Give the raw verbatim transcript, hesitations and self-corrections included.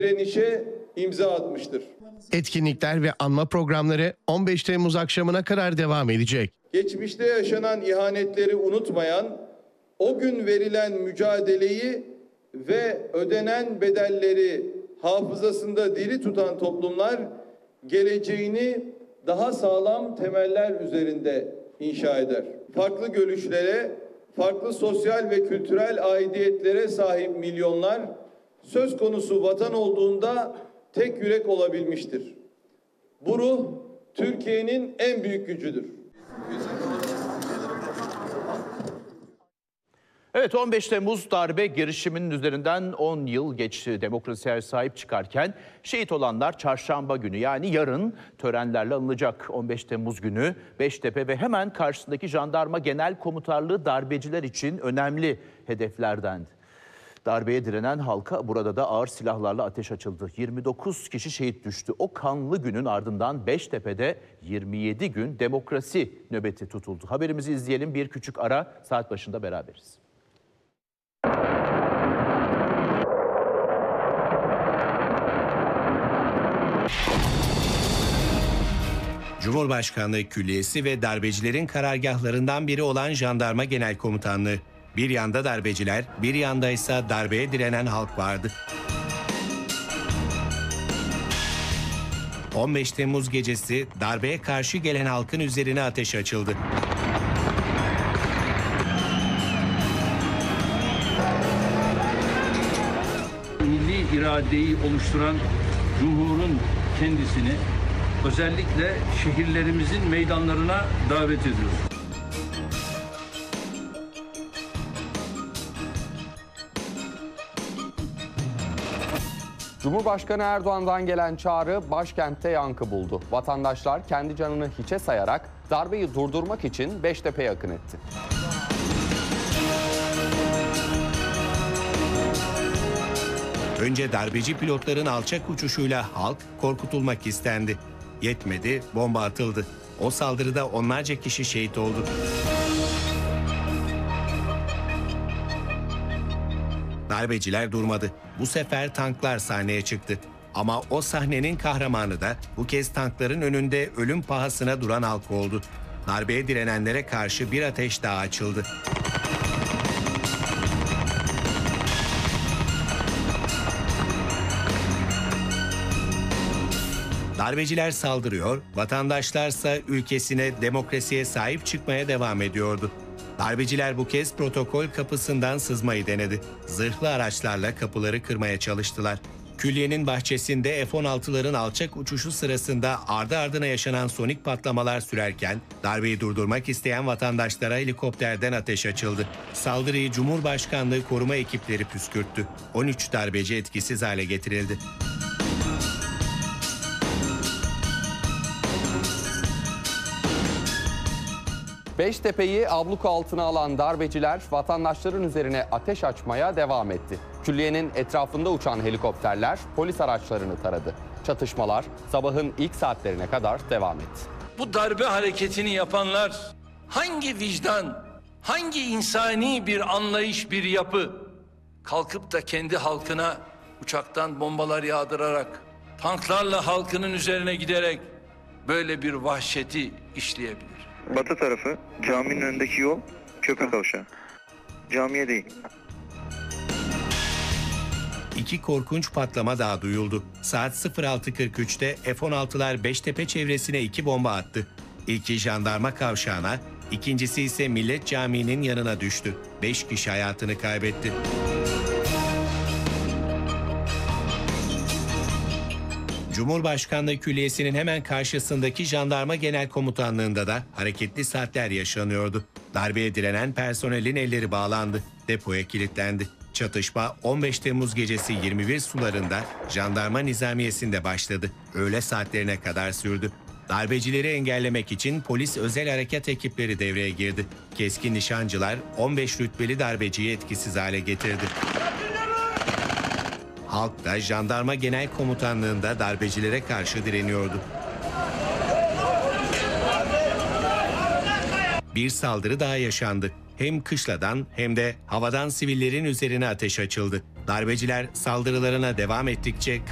direnişe imza atmıştır. Etkinlikler ve anma programları on beş Temmuz akşamına kadar devam edecek. Geçmişte yaşanan ihanetleri unutmayan, o gün verilen mücadeleyi ve ödenen bedelleri hafızasında diri tutan toplumlar geleceğini daha sağlam temeller üzerinde inşa eder. Farklı görüşlere, farklı sosyal ve kültürel aidiyetlere sahip milyonlar söz konusu vatan olduğunda tek yürek olabilmiştir. Bu ruh Türkiye'nin en büyük gücüdür. Evet, on beş Temmuz darbe girişiminin üzerinden on yıl geçti. Demokrasiye sahip çıkarken şehit olanlar çarşamba günü, yani yarın törenlerle anılacak. on beş Temmuz günü Beştepe ve hemen karşısındaki Jandarma Genel Komutanlığı darbeciler için önemli hedeflerdendi. Darbeye direnen halka burada da ağır silahlarla ateş açıldı. yirmi dokuz kişi şehit düştü. O kanlı günün ardından Beştepe'de yirmi yedi gün demokrasi nöbeti tutuldu. Haberimizi izleyelim, bir küçük ara, saat başında beraberiz. Cumhurbaşkanlığı Külliyesi ve darbecilerin karargahlarından biri olan Jandarma Genel Komutanlığı. Bir yanda darbeciler, bir yanda ise darbeye direnen halk vardı. on beş Temmuz gecesi darbeye karşı gelen halkın üzerine ateş açıldı. Milli iradeyi oluşturan Cumhur'un kendisini özellikle şehirlerimizin meydanlarına davet ediyoruz. Cumhurbaşkanı Erdoğan'dan gelen çağrı başkentte yankı buldu. Vatandaşlar kendi canını hiçe sayarak darbeyi durdurmak için Beştepe'ye akın etti. Önce darbeci pilotların alçak uçuşuyla halk korkutulmak istendi. Yetmedi, bomba atıldı. O saldırıda onlarca kişi şehit oldu. Darbeciler durmadı. Bu sefer tanklar sahneye çıktı. Ama o sahnenin kahramanı da bu kez tankların önünde ölüm pahasına duran halk oldu. Darbeye direnenlere karşı bir ateş daha açıldı. Darbeciler saldırıyor, vatandaşlarsa ülkesine, demokrasiye sahip çıkmaya devam ediyordu. Darbeciler bu kez protokol kapısından sızmayı denedi. Zırhlı araçlarla kapıları kırmaya çalıştılar. Külliyenin bahçesinde F on altıların alçak uçuşu sırasında ardı ardına yaşanan sonik patlamalar sürerken darbeyi durdurmak isteyen vatandaşlara helikopterden ateş açıldı. Saldırıyı Cumhurbaşkanlığı koruma ekipleri püskürttü. on üç darbeci etkisiz hale getirildi. Beştepe'yi abluka altına alan darbeciler vatandaşların üzerine ateş açmaya devam etti. Külliyenin etrafında uçan helikopterler polis araçlarını taradı. Çatışmalar sabahın ilk saatlerine kadar devam etti. Bu darbe hareketini yapanlar hangi vicdan, hangi insani bir anlayış, bir yapı kalkıp da kendi halkına uçaktan bombalar yağdırarak, tanklarla halkının üzerine giderek böyle bir vahşeti işleyebilir? Batı tarafı, caminin önündeki yol köprü kavşağı. Camiye değil. İki korkunç patlama daha duyuldu. Saat sıfır altı kırk üçte F on altılar Beştepe çevresine iki bomba attı. İlki jandarma kavşağına, ikincisi ise Millet Camii'nin yanına düştü. Beş kişi hayatını kaybetti. Cumhurbaşkanlığı Külliyesi'nin hemen karşısındaki Jandarma Genel Komutanlığı'nda da hareketli saatler yaşanıyordu. Darbeye direnen personelin elleri bağlandı, depoya kilitlendi. Çatışma on beş Temmuz gecesi yirmi bir sularında Jandarma Nizamiyesi'nde başladı. Öğle saatlerine kadar sürdü. Darbecileri engellemek için polis özel harekat ekipleri devreye girdi. Keskin nişancılar on beş rütbeli darbeciyi etkisiz hale getirdi. Halk da Jandarma Genel Komutanlığı'nda darbecilere karşı direniyordu. Bir saldırı daha yaşandı. Hem kışladan hem de havadan sivillerin üzerine ateş açıldı. Darbeciler saldırılarına devam ettikçe